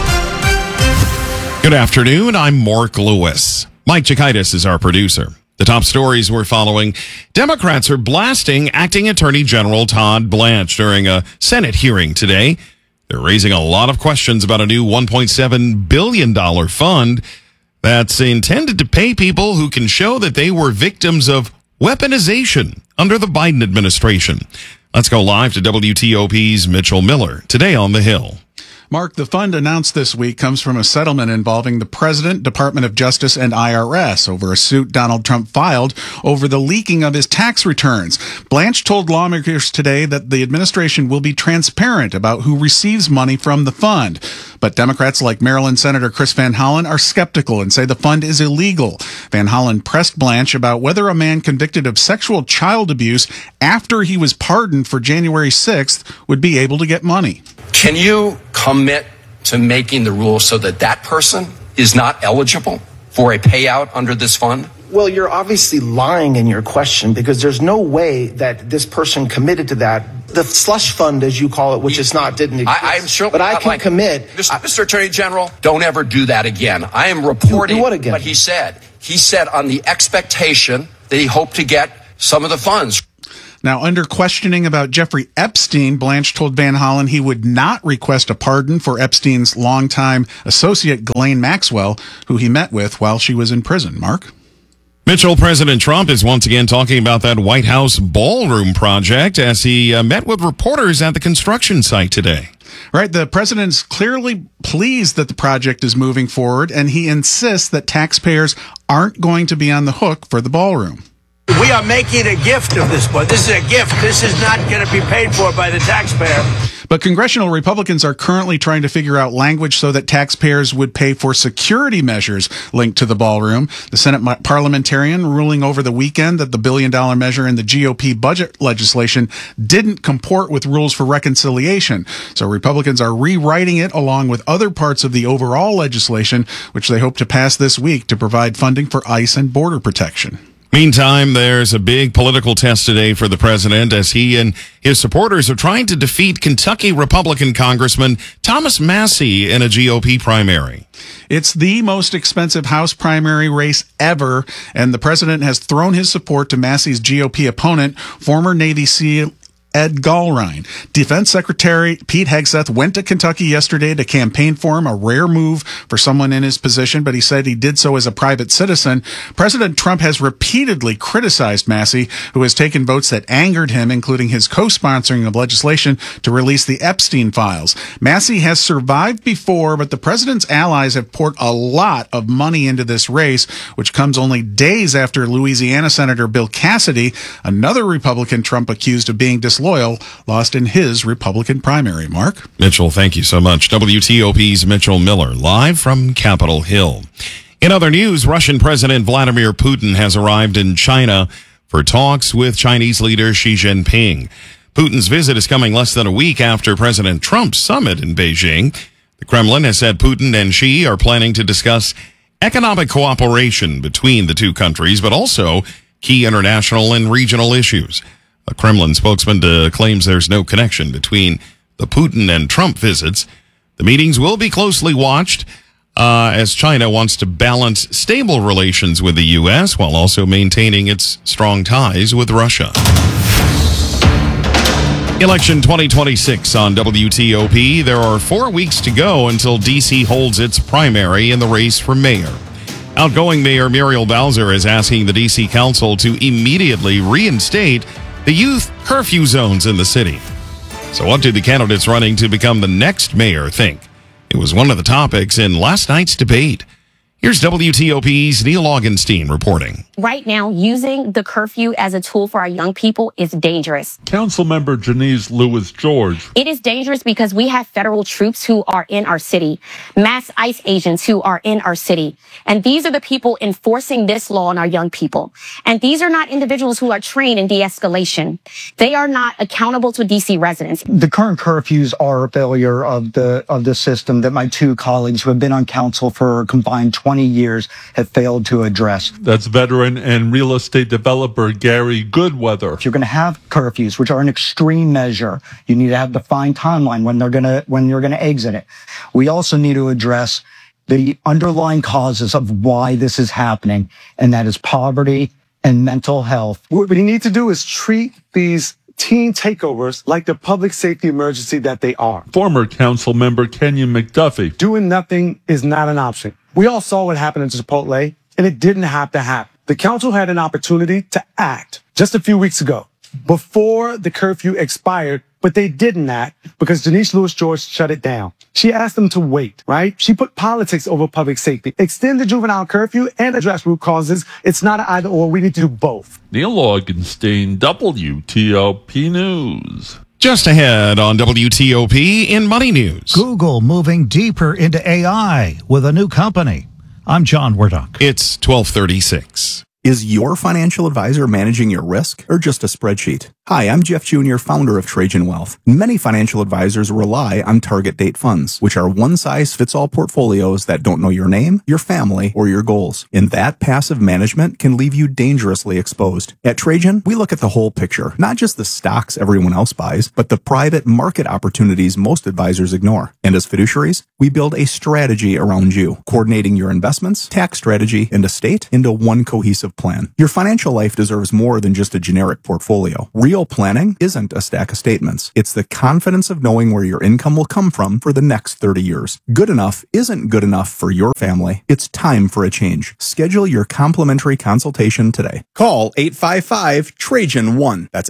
Good afternoon. I'm Mark Lewis. Mike Chikaitis is our producer. The top stories we're following. Democrats are blasting Acting Attorney General Todd Blanche during a Senate hearing today. They're raising a lot of questions about a new $1.7 billion fund that's intended to pay people who can show that they were victims of weaponization under the Biden administration. Let's go live to WTOP's Mitchell Miller today on the Hill. Mark, the fund announced this week comes from a settlement involving the President, Department of Justice, and IRS over a suit Donald Trump filed over the leaking of his tax returns. Blanche told lawmakers today that the administration will be transparent about who receives money from the fund. But Democrats like Maryland Senator Chris Van Hollen are skeptical and say the fund is illegal. Van Hollen pressed Blanche about whether a man convicted of sexual child abuse after he was pardoned for January 6th would be able to get money. Can you commit to making the rules so that that person is not eligible for a payout under this fund? Well, you're obviously lying in your question because there's no way that this person committed to that. The slush fund, as you call it, which is not, didn't exist. I'm sure, but I can commit. Mr. Attorney General, don't ever do that again. I am reporting what again? What he said. He said on the expectation that he hoped to get some of the funds. Now, under questioning about Jeffrey Epstein, Blanche told Van Hollen he would not request a pardon for Epstein's longtime associate, Ghislaine Maxwell, who he met with while she was in prison. Mark? Mitchell, President Trump is once again talking about that White House ballroom project as he met with reporters at the construction site today. Right. The president's clearly pleased that the project is moving forward, and he insists that taxpayers aren't going to be on the hook for the ballroom. We are making a gift of this, but this is a gift. This is not going to be paid for by the taxpayer. But congressional Republicans are currently trying to figure out language so that taxpayers would pay for security measures linked to the ballroom. The Senate parliamentarian ruling over the weekend that the billion-dollar measure in the GOP budget legislation didn't comport with rules for reconciliation. So Republicans are rewriting it along with other parts of the overall legislation, which they hope to pass this week to provide funding for ICE and border protection. Meantime, there's a big political test today for the president as he and his supporters are trying to defeat Kentucky Republican Congressman Thomas Massie in a GOP primary. It's the most expensive House primary race ever, and the president has thrown his support to Massie's GOP opponent, former Navy SEAL Ed Gallrein. Defense Secretary Pete Hegseth went to Kentucky yesterday to campaign for him, a rare move for someone in his position, but he said he did so as a private citizen. President Trump has repeatedly criticized Massie, who has taken votes that angered him, including his co-sponsoring of legislation to release the Epstein files. Massie has survived before, but the president's allies have poured a lot of money into this race, which comes only days after Louisiana Senator Bill Cassidy, another Republican Trump accused of being disloyal, lost in his Republican primary. Mark? Mitchell, thank you so much. WTOP's Mitchell Miller, live from Capitol Hill. In other news, Russian President Vladimir Putin has arrived in China for talks with Chinese leader Xi Jinping. Putin's visit is coming less than a week after President Trump's summit in Beijing. The Kremlin has said Putin and Xi are planning to discuss economic cooperation between the two countries, but also key international and regional issues. A Kremlin spokesman claims there's no connection between the Putin and Trump visits. The meetings will be closely watched as China wants to balance stable relations with the U.S. while also maintaining its strong ties with Russia. Election 2026 on WTOP. There are 4 weeks to go until D.C. holds its primary in the race for mayor. Outgoing Mayor Muriel Bowser is asking the D.C. Council to immediately reinstate the youth curfew zones in the city. So what do the candidates running to become the next mayor think? It was one of the topics in last night's debate. Here's WTOP's Neil Augenstein reporting. Right now, using the curfew as a tool for our young people is dangerous. Councilmember Janice Lewis-George. It is dangerous because we have federal troops who are in our city, mass ICE agents who are in our city. And these are the people enforcing this law on our young people. And these are not individuals who are trained in de-escalation. They are not accountable to DC residents. The current curfews are a failure of the system that my two colleagues who have been on council for a combined 20 years have failed to address. That's veteran and real estate developer Gary Goodweather. If you're going to have curfews, which are an extreme measure, you need to have a defined timeline when you're going to exit it. We also need to address the underlying causes of why this is happening, and that is poverty and mental health. What we need to do is treat these teen takeovers like the public safety emergency that they are. Former council member Kenyon McDuffie. Doing nothing is not an option. We all saw what happened in Chipotle, and it didn't have to happen. The council had an opportunity to act just a few weeks ago. Before the curfew expired, But they didn't act because Denise Lewis-George shut it down. She asked them to wait, right? She put politics over public safety. Extend the juvenile curfew and address root causes. It's not an either or. We need to do both. Neil Augenstein, WTOP News. Just ahead on WTOP in Money News. Google moving deeper into AI with a new company. I'm John Wardock. It's 12:36. Is your financial advisor managing your risk or just a spreadsheet? Hi, I'm Jeff Jr., founder of Trajan Wealth. Many financial advisors rely on target date funds, which are one-size-fits-all portfolios that don't know your name, your family, or your goals. And that passive management can leave you dangerously exposed. At Trajan, we look at the whole picture, not just the stocks everyone else buys, but the private market opportunities most advisors ignore. And as fiduciaries, we build a strategy around you, coordinating your investments, tax strategy, and estate into one cohesive plan. Your financial life deserves more than just a generic portfolio. Real planning isn't a stack of statements. It's the confidence of knowing where your income will come from for the next 30 years. Good enough isn't good enough for your family. It's time for a change. Schedule your complimentary consultation today. Call 855-TRAJAN-1. That's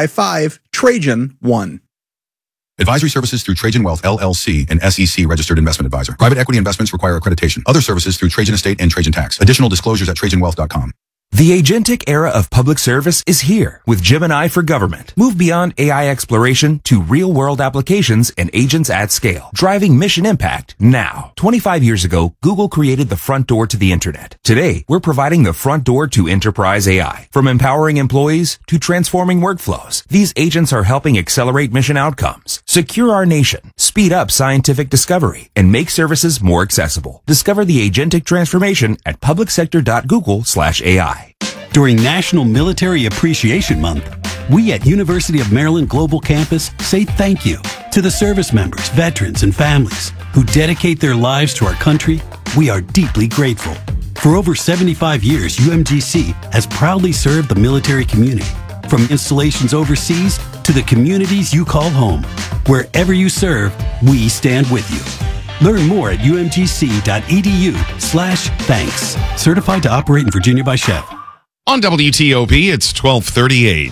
855-TRAJAN-1. Advisory services through Trajan Wealth, LLC, an SEC registered investment advisor. Private equity investments require accreditation. Other services through Trajan Estate and Trajan Tax. Additional disclosures at TrajanWealth.com. The agentic era of public service is here with Gemini for Government. Move beyond AI exploration to real-world applications and agents at scale, driving mission impact now. 25 years ago, Google created the front door to the internet. Today, we're providing the front door to enterprise AI. From empowering employees to transforming workflows, these agents are helping accelerate mission outcomes, secure our nation, speed up scientific discovery, and make services more accessible. Discover the agentic transformation at publicsector.google/AI. During National Military Appreciation Month, we at University of Maryland Global Campus say thank you to the service members, veterans, and families who dedicate their lives to our country. We are deeply grateful. For over 75 years, UMGC has proudly served the military community, from installations overseas to the communities you call home. Wherever you serve, we stand with you. Learn more at umgc.edu/thanks. Certified to operate in Virginia by Chef. On WTOP, it's 12:38.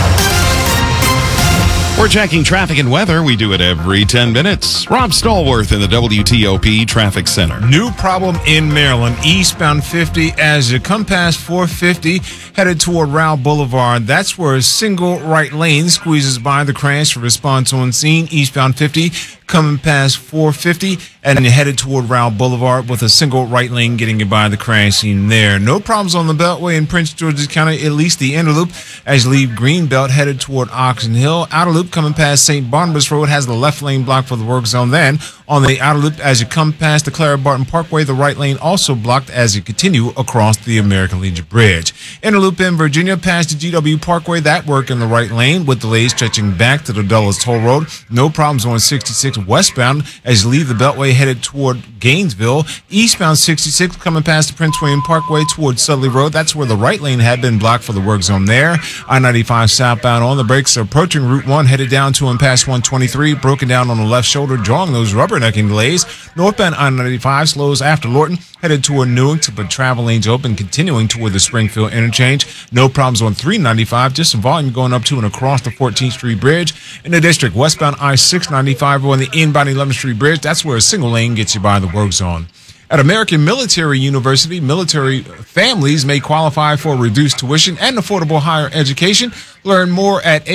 We're checking traffic and weather. We do it every 10 minutes. Rob Stallworth in the WTOP Traffic Center. New problem in Maryland, eastbound 50 as you come past 450, headed toward Rowell Boulevard. That's where a single right lane squeezes by the crash. Response on scene, eastbound 50, coming past 450, and you're headed toward Rowell Boulevard with a single right lane getting you by the crash scene there. No problems on the Beltway in Prince George's County, at least the inner loop, as you leave Greenbelt headed toward Oxon Hill. Outer loop coming past St. Barnabas Road has the left lane blocked for the work zone. Then on the outer loop, as you come past the Clara Barton Parkway, the right lane also blocked as you continue across the American Legion Bridge. Inner loop in Virginia past the GW Parkway, that work in the right lane with delays stretching back to the Dulles Toll Road. No problems on 66 westbound as you leave the Beltway headed toward Gainesville. Eastbound 66 coming past the Prince William Parkway toward Sudley Road. That's where the right lane had been blocked for the work zone there. I-95 southbound on the brakes approaching Route 1 headed down to and past 123, broken down on the left shoulder, drawing those rubbernecking delays. Northbound I-95 slows after Lorton, headed toward Newark, but travel lanes open, continuing toward the Springfield interchange. No problems on 395, just some volume going up to and across the 14th Street Bridge. In the district, westbound I-695 on the inbound 11th Street Bridge, that's where a single lane gets you by the work zone. At American Military University, military families may qualify for reduced tuition and affordable higher education. Learn more at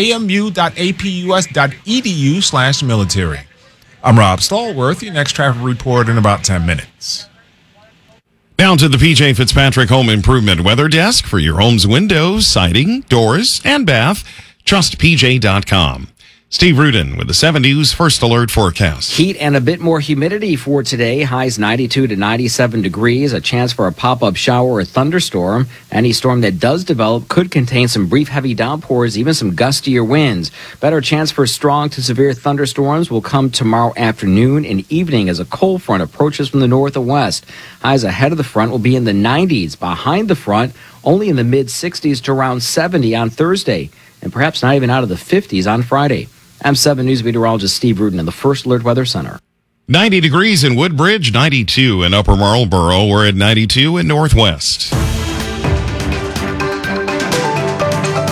amu.apus.edu/military. I'm Rob Stallworth. Your next traffic report in about 10 minutes. Down to the PJ Fitzpatrick Home Improvement Weather Desk for your home's windows, siding, doors, and bath. TrustPJ.com. Steve Rudin with the 7 News First Alert forecast. Heat and a bit more humidity for today. Highs 92 to 97 degrees. A chance for a pop-up shower or thunderstorm. Any storm that does develop could contain some brief heavy downpours, even some gustier winds. Better chance for strong to severe thunderstorms will come tomorrow afternoon and evening as a cold front approaches from the north and west. Highs ahead of the front will be in the 90s. Behind the front, only in the mid-60s to around 70 on Thursday. And perhaps not even out of the 50s on Friday. I'm 7 News meteorologist Steve Rudin in the First Alert Weather Center. 90 degrees in Woodbridge, 92 in Upper Marlboro. We're at 92 in Northwest.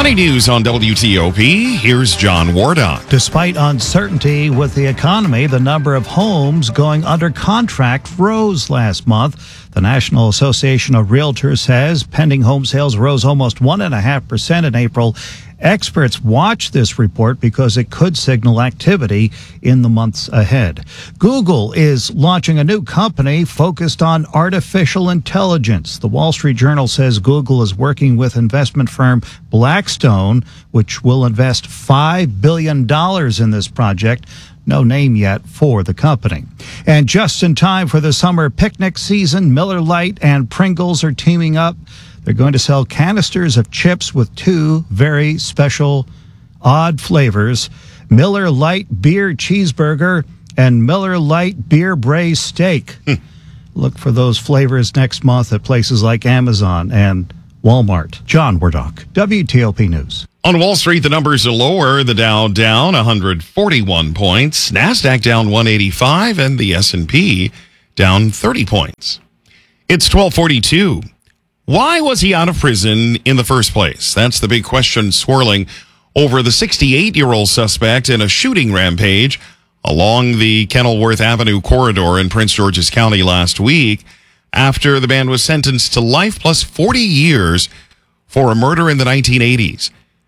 Money news on WTOP. Here's John Wardock. Despite uncertainty with the economy, the number of homes going under contract rose last month. The National Association of Realtors says pending home sales rose almost 1.5% in April. Experts watch this report because it could signal activity in the months ahead. Google is launching a new company focused on artificial intelligence. The Wall Street Journal says Google is working with investment firm Blackstone, which will invest $5 billion in this project. No name yet for the company. And just in time for the summer picnic season, Miller Lite and Pringles are teaming up. They're going to sell canisters of chips with two very special, odd flavors, Miller Lite Beer Cheeseburger and Miller Lite Beer Braised Steak. Look for those flavors next month at places like Amazon and Walmart. John Wardock, WTOP News. On Wall Street, the numbers are lower. The Dow down 141 points, NASDAQ down 185, and the S&P down 30 points. It's 1242. Why was he out of prison in the first place? That's the big question swirling over the 68-year-old suspect in a shooting rampage along the Kenilworth Avenue corridor in Prince George's County last week after the man was sentenced to life plus 40 years for a murder in the 1980s.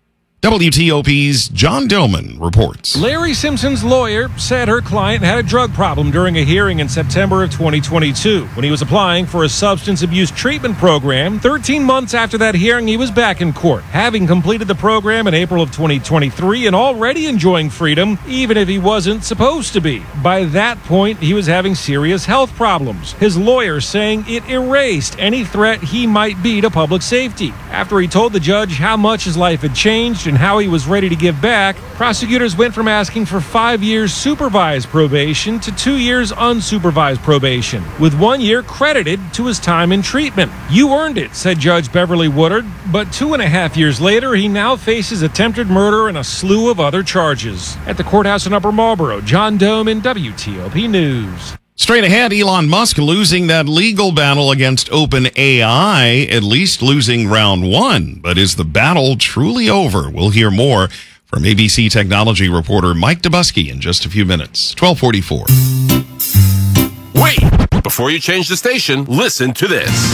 WTOP's John Dillman reports. Larry Simpson's lawyer said her client had a drug problem during a hearing in September of 2022 when he was applying for a substance abuse treatment program. 13 months after that hearing, he was back in court, having completed the program in April of 2023 and already enjoying freedom, even if he wasn't supposed to be. By that point, he was having serious health problems. His lawyer saying it erased any threat he might be to public safety. After he told the judge how much his life had changed and how he was ready to give back, prosecutors went from asking for 5 years supervised probation to 2 years unsupervised probation, with 1 year credited to his time in treatment. You earned it, said Judge Beverly Woodard, but 2.5 years later, he now faces attempted murder and a slew of other charges. At the courthouse in Upper Marlboro, John Doman, WTOP News. Straight ahead, Elon Musk losing that legal battle against OpenAI, at least losing round one. But is the battle truly over? We'll hear more from ABC technology reporter Mike Dubusky in just a few minutes. 1244. Wait! Before you change the station, listen to this.